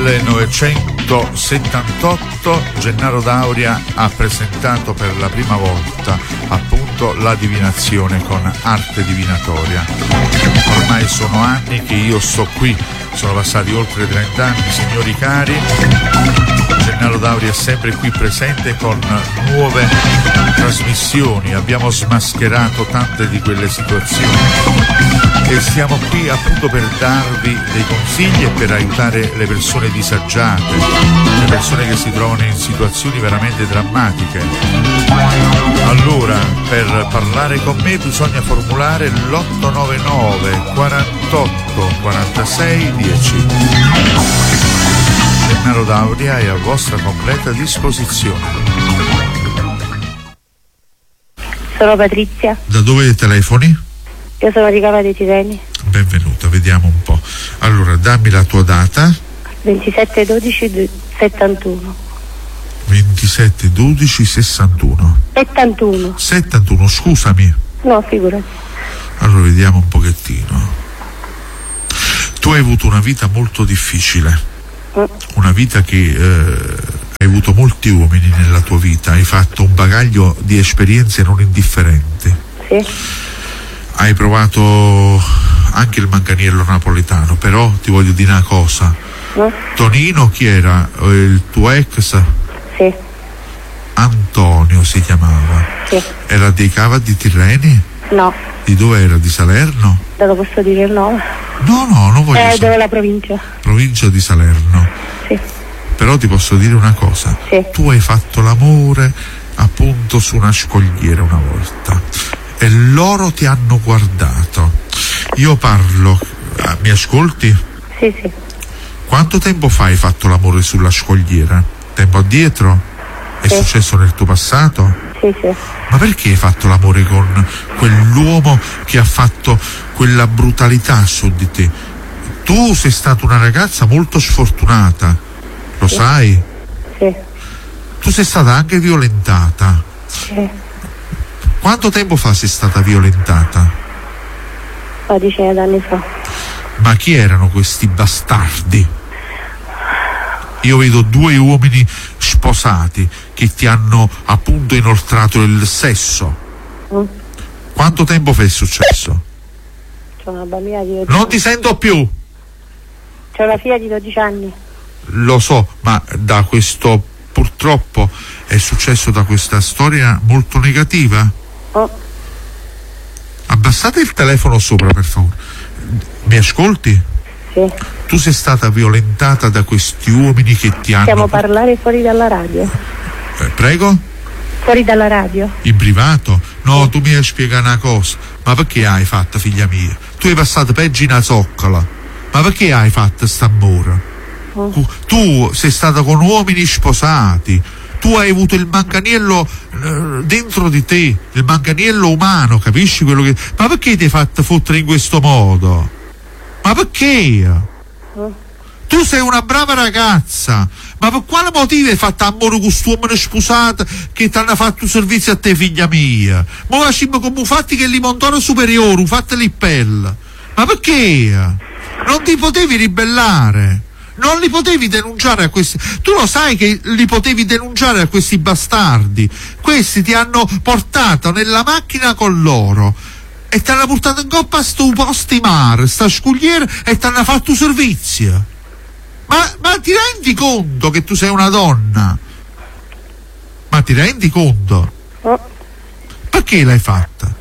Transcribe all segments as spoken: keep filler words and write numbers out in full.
millenovecentosettantotto Gennaro D'Auria ha presentato per la prima volta appunto la divinazione con arte divinatoria. Ormai sono anni che io sto qui, sono passati oltre trenta anni, signori cari. Gennaro D'Auria è sempre qui presente con nuove trasmissioni, abbiamo smascherato tante di quelle situazioni e siamo qui appunto per darvi dei consigli e per aiutare le persone disagiate, le persone che si trovano in situazioni veramente drammatiche. Allora, per parlare con me bisogna formulare l'otto nove nove quarantotto quarantasei dieci. Gennaro D'Auria è a vostra completa disposizione. Sono Patrizia. Da dove telefoni? Io sono di Cava dei Tirreni. Benvenuta, vediamo un po'. Allora, dammi la tua data. ventisette dodici settantuno. ventisette dodici sessantuno. settantuno. settantuno, scusami. No, figurati. Allora, vediamo un pochettino. Tu hai avuto una vita molto difficile. Mm. Una vita che eh, hai avuto molti uomini nella tua vita, hai fatto un bagaglio di esperienze non indifferenti. Sì. Hai provato anche il manganiello napoletano, però ti voglio dire una cosa. Mm. Tonino chi era? Il tuo ex? Sì. Antonio si chiamava. Sì. Era dei Cava di Tirreni? No. Di dove era? Di Salerno? Te lo posso dire il nome? No, no, non voglio Eh, sapere. dove la provincia? Provincia di Salerno. Sì. Però ti posso dire una cosa. Sì. Tu hai fatto l'amore appunto su una scogliera una volta e loro ti hanno guardato. Io parlo, ah, mi ascolti? Sì, sì. Quanto tempo fa hai fatto l'amore sulla scogliera? Tempo addietro? È Sì. successo nel tuo passato? Sì, sì. Ma perché hai fatto l'amore con quell'uomo che ha fatto quella brutalità su di te? Tu sei stata una ragazza molto sfortunata, lo Sì. sai? Sì. Tu sei stata anche violentata. Sì. Quanto tempo fa sei stata violentata? Una decina d'anni fa. Ma chi erano questi bastardi? Io vedo due uomini sposati che ti hanno appunto inoltrato il sesso. Mm. Quanto tempo fa è successo? C'ho una bambina di dodici Non anni. ti sento più. C'ho una figlia di dodici anni. Lo so, ma da questo purtroppo è successo da questa storia molto negativa. Oh. Abbassate il telefono sopra, per favore. Mi ascolti? Sì. Tu sei stata violentata da questi uomini che ti hanno... Possiamo parlare fuori dalla radio? Eh, prego? Fuori dalla radio? In privato? No, tu mi devi spiegare una cosa. Ma perché hai fatto, figlia mia? Tu hai passato peggio in una zoccola. Ma perché hai fatto st'amore? Oh. Tu sei stata con uomini sposati. Tu hai avuto il manganiello eh, dentro di te, il manganiello umano, capisci quello che... Ma perché ti hai fatto fottere in questo modo? Ma perché? Oh. Tu sei una brava ragazza, ma per quale motivo hai fatto amore con quest'uomo sposato che ti hanno fatto servizio a te, figlia mia? Ma facciamo come fatti che li montano superiore, fatti li pelle. Ma perché? Non ti potevi ribellare? Non li potevi denunciare a questi? Tu lo sai che li potevi denunciare a questi bastardi? Questi ti hanno portato nella macchina con loro e ti hanno portato in coppa a sto posto di mare, sta scugliera, e ti hanno fatto servizio. Ma, ma ti rendi conto che tu sei una donna? Ma ti rendi conto? Oh. Perché l'hai fatta?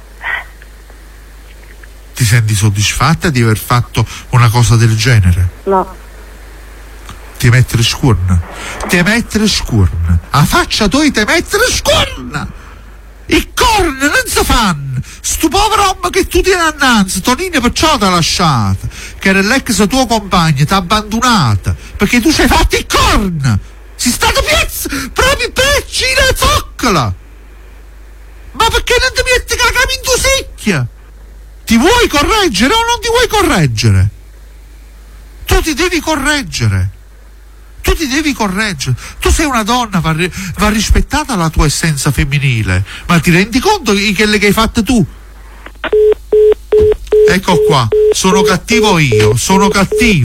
Ti senti soddisfatta di aver fatto una cosa del genere? No. Ti mettere scuorna? Ti mettere scuorna? A faccia tua ti mettere scuorna! I corni non si fanno! Sto povero uomo che tu tieni annanzi, Tonino perciò ti ha lasciata, che era l'ex tuo compagno, ti ha abbandonata, perché tu ci hai fatto i corni! Sei stato piezza, proprio peccina zoccola! Ma perché non ti metti la capa in tua secchia? Ti vuoi correggere o non ti vuoi correggere? Tu ti devi correggere. Tu ti devi correggere. Tu sei una donna, va, va rispettata la tua essenza femminile. Ma ti rendi conto di quelle che hai fatte tu? Ecco qua, sono cattivo io, sono cattivo.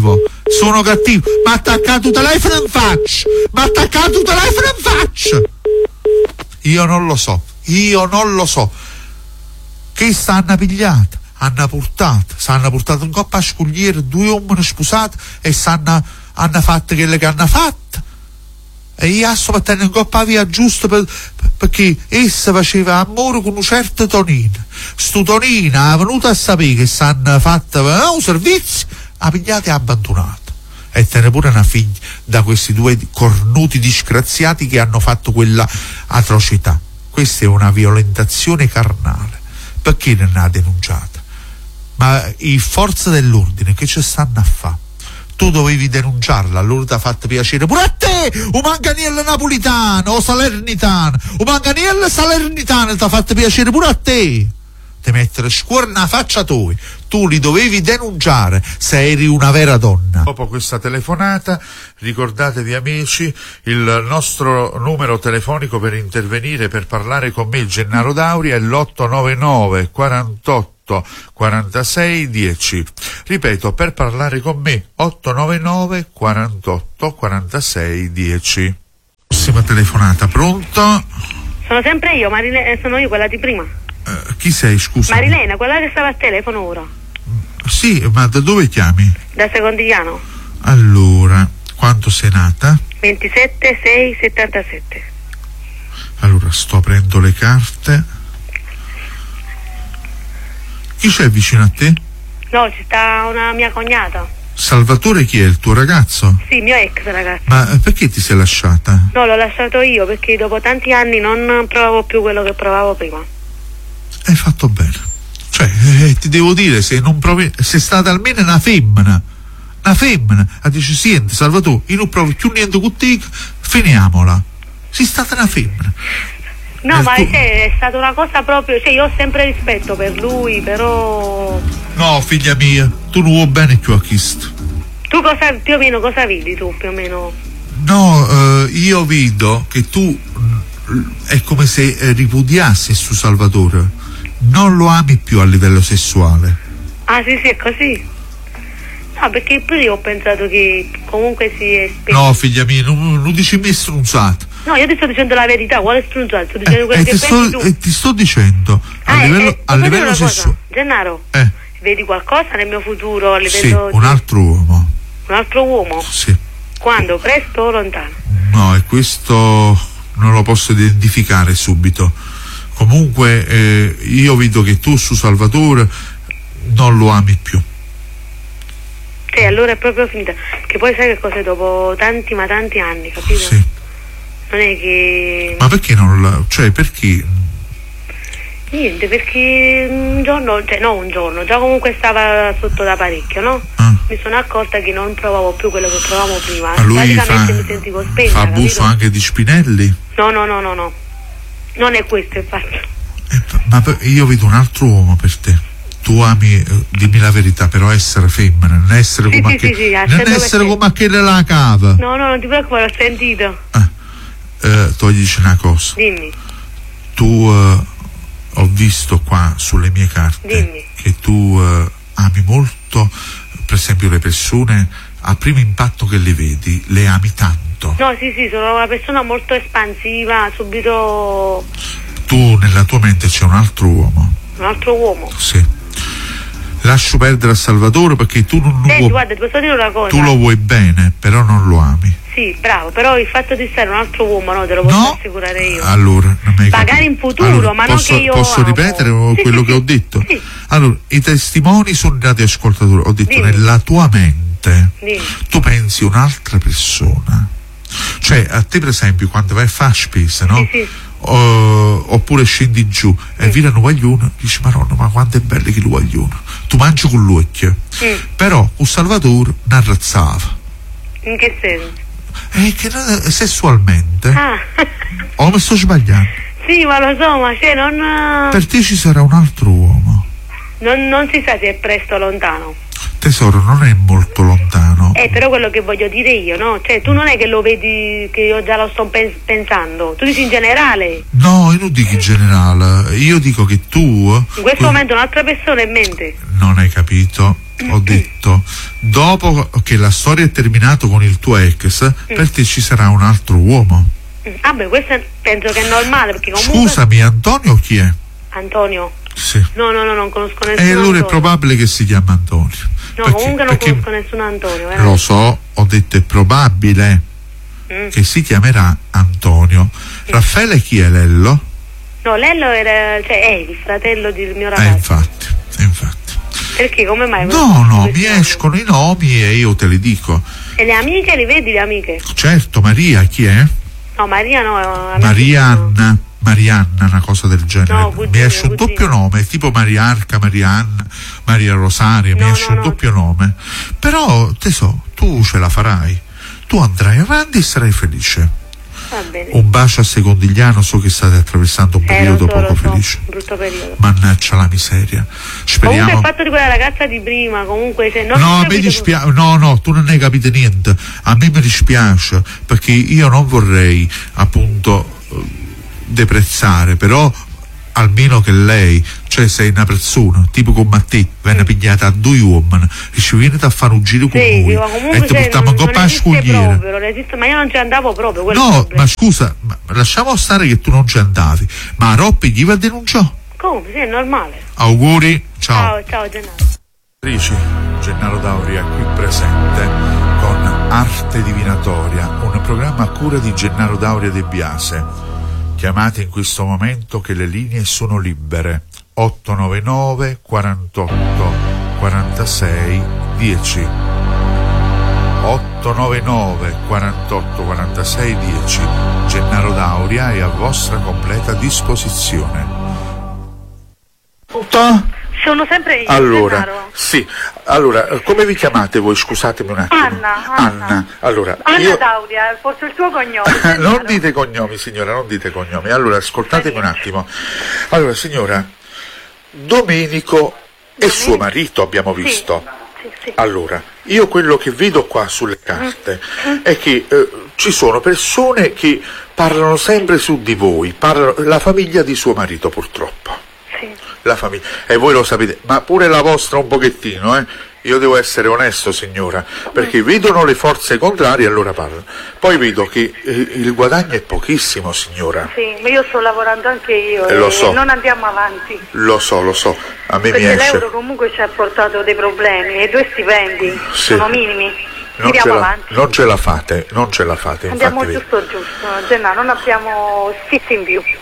Sono cattivo. Ma attaccato il telefono in faccia. Ma attaccato il telefono in faccia. Io non lo so. Io non lo so. Che stanno pigliata? Hanno portato. S'hanno portato in coppa a scogliere due uomini sposati e s'hanno hanno fatto quello che hanno fatto. E io sto mettendo in coppa via giusto per, perché essa faceva amore con un certo Tonino. Sto Tonino è venuto a sapere che s'hanno fatto uh, un servizio, ha pigliato e ha abbandonato. E te ne pure una figlia da questi due cornuti disgraziati che hanno fatto quella atrocità. Questa è una violentazione carnale. Perché non ha denunciata? Ma i forze dell'ordine che ci stanno a fare? Tu dovevi denunciarla, allora ti ha fatto piacere pure a te, un manganiello napolitano o salernitano, un manganiello salernitano ti ha fatto piacere pure a te. Ti mettere scuola nella faccia tua, tu li dovevi denunciare se eri una vera donna. Dopo questa telefonata, ricordatevi amici, il nostro numero telefonico per intervenire, per parlare con me, il Gennaro Dauria, è l'otto nove nove quarantotto quarantasei dieci. Ripeto, per parlare con me otto nove nove quarantotto quarantasei dieci. Prossima telefonata, pronto? Sono sempre io, Marilena, sono io quella di prima. Uh, chi sei, scusa? Marilena, quella che stava al telefono ora. Sì, ma da dove chiami? Da Secondigliano. Allora, quando sei nata? ventisette sei settantasette. Allora, sto aprendo le carte. Chi c'è vicino a te? No, ci sta una mia cognata. Salvatore chi è? Il tuo ragazzo? Sì, mio ex ragazzo. Ma perché ti sei lasciata? No, l'ho lasciato io perché dopo tanti anni non provavo più quello che provavo prima. Hai fatto bene. Cioè, eh, ti devo dire, se non provi, sei stata almeno una femmina. Una femmina. Ha dice, senti Salvatore, io non provo più niente con te, finiamola. Sei stata una femmina. No, eh, ma tu... cioè, è stata una cosa proprio, cioè io ho sempre rispetto per lui, però... No, figlia mia, tu non vuoi bene più a questo. Tu cosa, più o meno, cosa vedi tu, più o meno? No, eh, io vedo che tu è come se eh, ripudiassi su Salvatore, non lo ami più a livello sessuale. Ah sì sì, è così? No, perché pure io ho pensato che comunque si è spento. No, figlia mia, non, non dici me strunzato. No, io ti sto dicendo la verità, quale strunzato? Sto dicendo eh, quello eh, che ti pensi sto, tu. eh, ti sto dicendo, a ah, livello, eh, a livello sessuale. Gennaro, eh. vedi qualcosa nel mio futuro a livello sì, un di... altro uomo. Un altro uomo? Sì. Quando? Presto o lontano? No, e questo non lo posso identificare subito. Comunque eh, io vedo che tu su Salvatore non lo ami più. Sì, allora è proprio finita. Che poi sai che cos'è, dopo tanti ma tanti anni, capito? Sì. Non è che... Ma perché non la... cioè perché... Niente, perché un giorno, cioè no un giorno, già comunque stava sotto da parecchio, no? Ah. Mi sono accorta che non provavo più quello che provavo prima. Ma lui praticamente fa, mi sentivo spenta, fa abuso capito? anche di Spinelli? No, no, no, no, no. Non è questo il fatto. Eh, ma per, io vedo un altro uomo per te. Tu ami, eh, dimmi la verità, però essere femmina, non essere Sì, come sì, a che, sì, sì, al non cento per essere cento. come a che la cava. No, no, non ti preoccupare, ho sentito. Eh, eh, tu dici una cosa. Dimmi. Tu eh, ho visto qua sulle mie carte Dimmi. che tu eh, ami molto, per esempio le persone a primo impatto che le vedi, le ami tanto. No, sì, sì, sono una persona molto espansiva, subito... Tu nella tua mente c'è un altro uomo. Un altro uomo? Sì. Lascio perdere a Salvatore perché tu non lo Senti, vuoi. guarda, ti posso dire una cosa? Tu lo vuoi bene, però non lo ami. Sì, bravo, però il fatto di stare un altro uomo, no, te lo posso No? assicurare io. Allora, non mi hai Magari capito. in futuro, Allora, ma non posso, che io posso amo. ripetere Sì, quello sì, che sì. ho detto? Sì. Allora, i testimoni sono i radioascoltatori. Ho detto, Dimmi. nella tua mente Dimmi. tu pensi un'altra persona. Cioè, a te per esempio, quando vai a fare spesa, no? Sì, sì. O, oppure scendi giù e Mm. vedi un guaglione, dici Maronna, ma quanto è bello che il guaglione. Tu mangi con l'occhio. Mm. Però un Salvatore non arrazzava. In che senso? E che non- sessualmente. Ah, O mi sto sbagliando? sì, ma lo so, ma cioè non... Per te ci sarà un altro uomo. Non, non si sa se è presto o lontano. Tesoro, non è molto lontano. Eh, però quello che voglio dire io, no? Cioè, tu non è che lo vedi, che io già lo sto pen- pensando. Tu dici in generale. No, io non dico in generale. Io dico che tu In questo tu momento un'altra persona in mente. non hai capito. ho detto, dopo che la storia è terminata con il tuo ex, mm. per te ci sarà un altro uomo. Mm. Ah beh, questo è, penso che è normale, perché comunque... Scusami, Antonio chi è? Antonio? Sì. No, no, no, non conosco nessuno. E allora Antonio. È probabile che si chiama Antonio. No, perché, comunque non perché conosco nessun Antonio. Veramente. Lo so, ho detto è probabile mm. che si chiamerà Antonio. Mm. Raffaele chi è Lello? No, Lello era, cioè, è il fratello del mio ragazzo. Eh, infatti, infatti. Perché, come mai? No, no, mi escono i nomi e io te li dico. E le amiche, li vedi le amiche? Certo, Maria, chi è? No, Maria no. Marianna, no. Marianna, una cosa del genere. No, cugino, mi esce un cugino. doppio nome, tipo Mariarca, Marianna, Maria Rosaria, no, mi esce no, un no. doppio nome. Però, te so, tu ce la farai. Tu andrai avanti e sarai felice. Va bene. Un bacio a Secondigliano, so che state attraversando un eh, periodo so, poco so, felice. Brutto periodo. Mannaggia la miseria. Speriamo. Comunque il fatto di quella ragazza di prima, comunque se non No, a me dispiace, no, no, tu non hai capito niente. A me mi dispiace perché io non vorrei appunto deprezzare, però almeno che lei, cioè sei una persona tipo come te, venne mm. pigliata a due uomini e ci viene a fare un giro con sì, noi e ti portiamo ancora a scogliere. Non esiste, ma io non ci andavo proprio. No, ma scusa, ma lasciamo stare che tu non ci andavi, ma Roppi gli va a denunciare. Come? Sì, è normale. Auguri, ciao. Ciao, ciao Gennaro. Rici, Gennaro Dauria qui presente con Arte Divinatoria, un programma a cura di Gennaro Dauria De Biase. Chiamate in questo momento che le linee sono libere. otto nove nove quarantotto quarantasei dieci. otto nove nove quarantotto quarantasei dieci. Gennaro Dauria è a vostra completa disposizione. Tutto? Sono sempre io. Allora, Gennaro. sì, allora, come vi chiamate voi? Scusatemi un attimo. Anna. Anna, Anna. allora. Anna io... Dauria, forse il tuo cognome. non dite cognomi, signora, non dite cognomi. Allora, ascoltatemi un attimo. Allora, signora, Domenico e suo marito abbiamo visto. Sì, sì, sì. Allora, io quello che vedo qua sulle carte mm. è che eh, ci sono persone che parlano sempre su di voi, parlano, la famiglia di suo marito purtroppo. La famiglia, e voi lo sapete, ma pure la vostra un pochettino, eh? Io devo essere onesto, signora, perché vedono le forze contrarie e allora parlano. Poi vedo che eh, il guadagno è pochissimo, signora. Sì, ma io sto lavorando anche io eh, e lo so. non andiamo avanti. Lo so, lo so, a me perché mi esce. l'euro comunque ci ha portato dei problemi e i due stipendi sì. sono minimi. Non ce, la, non ce la fate, non ce la fate. Andiamo infatti, giusto giusto, Gennaro, non abbiamo sfizi in più.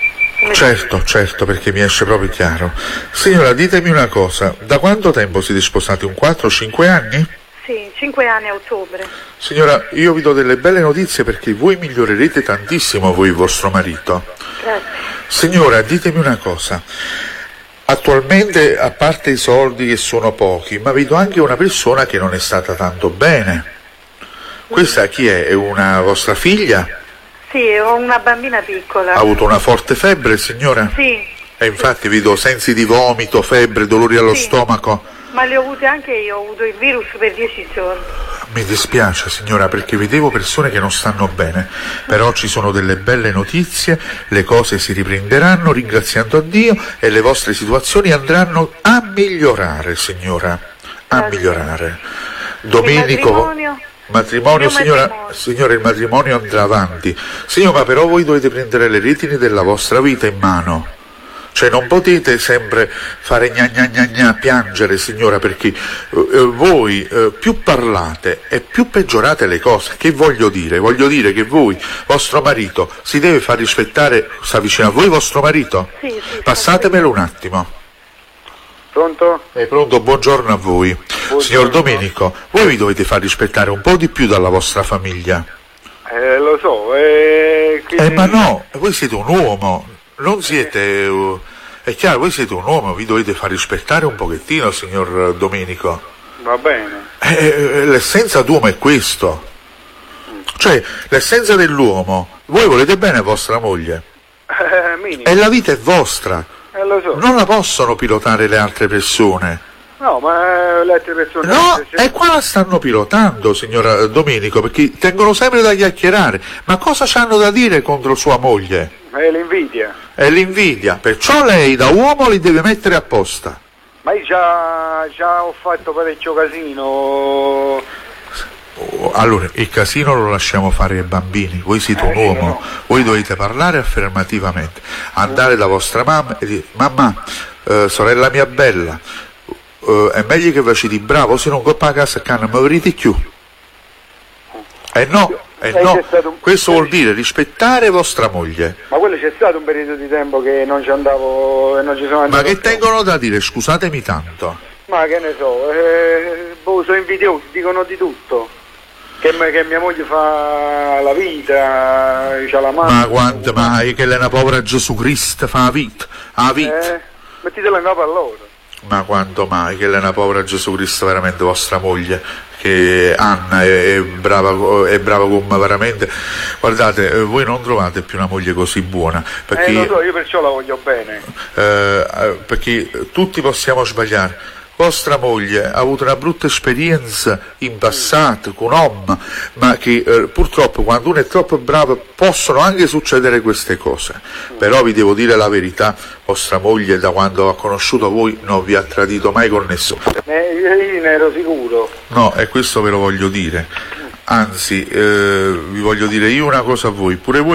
Certo, certo, perché mi esce proprio chiaro. Signora, ditemi una cosa, da quanto tempo siete sposati? Un quattro cinque anni? Sì, cinque anni a ottobre. Signora, io vi do delle belle notizie perché voi migliorerete tantissimo voi e vostro marito. Grazie. Signora, ditemi una cosa. Attualmente, a parte i soldi che sono pochi, ma vedo anche una persona che non è stata tanto bene. Questa chi è? È una vostra figlia? Sì, ho una bambina piccola. Ha avuto una forte febbre, signora? Sì. E infatti vedo sensi di vomito, febbre, dolori allo sì. stomaco. Ma le ho avute anche io, ho avuto il virus per dieci giorni. Mi dispiace, signora, perché vedevo persone che non stanno bene, però ci sono delle belle notizie, le cose si riprenderanno ringraziando a Dio e le vostre situazioni andranno a migliorare, signora, a Grazie. migliorare. Domenico... Matrimonio, signora, matrimonio. Signora, il matrimonio andrà avanti. Signora, ma però voi dovete prendere le redini della vostra vita in mano. Cioè non potete sempre fare gna gna gna gna, piangere, signora, perché eh, voi eh, più parlate e più peggiorate le cose. Che voglio dire? Voglio dire che voi, vostro marito, si deve far rispettare. Sta vicino a voi vostro marito? Sì, sì, passatemelo un attimo. Pronto? È pronto, buongiorno a voi. Buongiorno. Signor Domenico, voi vi dovete far rispettare un po' di più dalla vostra famiglia. Eh, lo so, eh... Che... Eh, ma no, voi siete un uomo, non siete... Uh, è chiaro, voi siete un uomo, vi dovete far rispettare un pochettino, signor Domenico. Va bene. Eh, l'essenza d'uomo è questo. Cioè, l'essenza dell'uomo, voi volete bene a vostra moglie. Eh, minimo. E la vita è vostra. Eh, lo so. Non la possono pilotare le altre persone. No, ma le altre persone... No, e qua la stanno pilotando, signora Domenico, perché tengono sempre da chiacchierare. Ma cosa c'hanno da dire contro sua moglie? È l'invidia. È l'invidia, perciò lei da uomo li deve mettere apposta. Ma io già, già ho fatto parecchio casino. Allora, il casino lo lasciamo fare ai bambini, voi siete un Eh, uomo, no. voi dovete parlare affermativamente, andare da vostra mamma e dire: mamma, eh, sorella mia bella, eh, è meglio che facete bravo, se non coppa a casa che non mi avrete più. Eh no, eh Eh, no, c'è stato un- questo vuol dire rispettare vostra moglie. Ma quello c'è stato un periodo di tempo che non ci andavo e non ci sono andato. Ma che più. tengono da dire, scusatemi tanto. Ma che ne so, eh, boh, sono invidiosi, dicono di tutto. Che, me- che mia moglie fa la vita, c'ha la mano. Ma quanto mai che lei è una povera Gesù Cristo fa la vita, la vita. Eh, mettitela in capo a loro. Ma quanto mai che lei è una povera Gesù Cristo, veramente vostra moglie, che Anna è, è brava è brava come veramente. Guardate, eh, voi non trovate più una moglie così buona, perché, Eh, lo so, io perciò la voglio bene. eh, eh, perché tutti possiamo sbagliare. Vostra moglie ha avuto una brutta esperienza in passato con un uomo, ma che eh, purtroppo quando uno è troppo bravo possono anche succedere queste cose. Però vi devo dire la verità, vostra moglie da quando ha conosciuto voi non vi ha tradito mai con nessuno. Eh, io ne ero sicuro. No, e questo ve lo voglio dire. Anzi, eh, vi voglio dire io una cosa a voi, pure voi